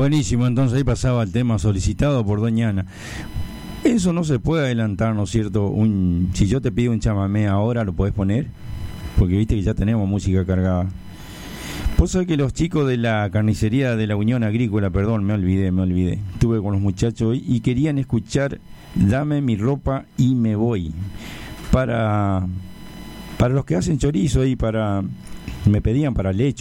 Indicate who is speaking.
Speaker 1: Buenísimo, entonces ahí pasaba el tema solicitado por doña Ana. Eso no se puede adelantar, ¿no es cierto? Si yo te pido un chamamé ahora, ¿lo podés poner? Porque viste que ya tenemos música cargada. Vos sabés que los chicos de la carnicería de la Unión Agrícola, perdón, me olvidé. Estuve con los muchachos hoy y querían escuchar Dame mi ropa y me voy. Para los que hacen chorizo y me pedían para leche.